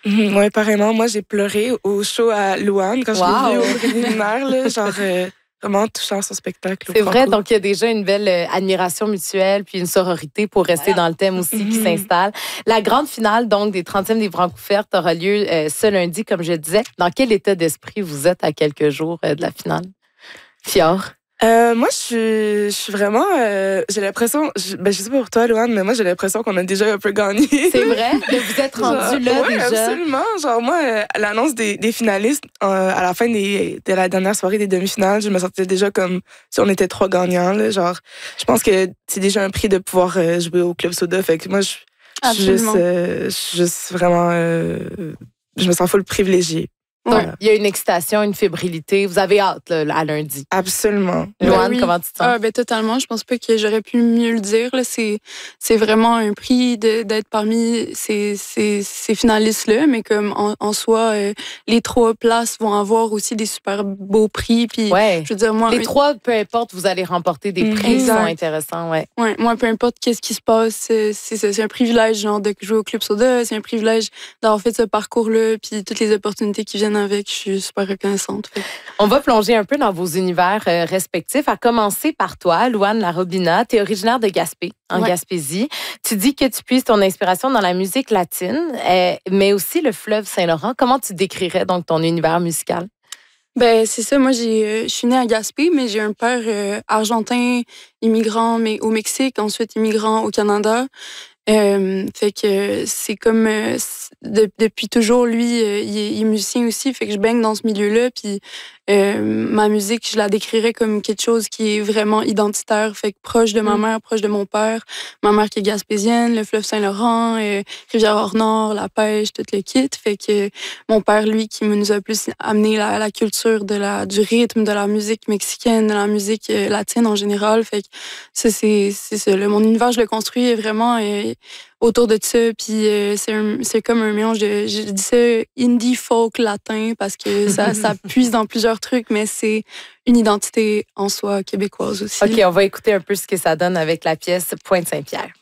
Oui, pareillement. Moi, j'ai pleuré au show à Louane quand je l'ai vu au préliminaire. Là, genre, vraiment touchant son spectacle. C'est vrai, donc il y a déjà une belle admiration mutuelle puis une sororité pour rester dans le thème aussi qui s'installe. La grande finale, donc, des 30e des Francouvertes aura lieu ce lundi, comme je disais. Dans quel état d'esprit vous êtes à quelques jours de la finale? Fior? Moi, je suis vraiment... j'ai l'impression... je sais pas pour toi, Louane, mais moi, j'ai l'impression qu'on a déjà un peu gagné. C'est vrai? Vous êtes rendu là ouais, déjà? Absolument. Genre, moi, à l'annonce des finalistes, à la fin de la dernière soirée des demi-finales, je me sentais déjà comme si on était 3 gagnants. Là. Genre, je pense que c'est déjà un prix de pouvoir jouer au Club Soda. Fait que moi, je suis juste vraiment... je me sens full privilégiée. Donc, il y a une excitation, une fébrilité. Vous avez hâte là, à lundi. Absolument. Louane, comment tu te sens? Totalement. Je pense pas que j'aurais pu mieux le dire. Là. C'est vraiment un prix d'être parmi ces finalistes-là. Mais comme en soi, les 3 places vont avoir aussi des super beaux prix. Puis, je veux dire, moi, les 3, peu importe, vous allez remporter des prix qui sont intéressants. Ouais, moi, peu importe qu'est-ce qui se passe, c'est un privilège genre, de jouer au Club Soda. C'est un privilège d'avoir fait ce parcours-là. Puis toutes les opportunités qui viennent avec, je suis super reconnaissante. On va plonger un peu dans vos univers respectifs, à commencer par toi, Louane Larobina. Tu es originaire de Gaspé, en Gaspésie. Tu dis que tu puises ton inspiration dans la musique latine, mais aussi le fleuve Saint-Laurent. Comment tu décrirais donc ton univers musical? Ben c'est ça. Moi, je suis née à Gaspé, mais j'ai un père argentin, immigrant mais au Mexique, ensuite immigrant au Canada. Fait que c'est comme depuis toujours, lui, il est musicien aussi, fait que je baigne dans ce milieu-là. Puis ma musique, je la décrirais comme quelque chose qui est vraiment identitaire, fait que proche de ma mère, proche de mon père. Ma mère qui est gaspésienne, le fleuve Saint-Laurent, Rivière-au-Nord, la pêche, tout le kit. Fait que mon père, lui, qui nous a plus amené la culture du rythme, de la musique mexicaine, de la musique latine en général. Fait que ça, c'est ça. Mon univers, je le construis vraiment autour de ça. Puis c'est comme un mélange de, je dis ça, indie folk latin parce que ça puise dans plusieurs trucs, mais c'est une identité en soi québécoise aussi. OK, on va écouter un peu ce que ça donne avec la pièce Pointe Saint-Pierre.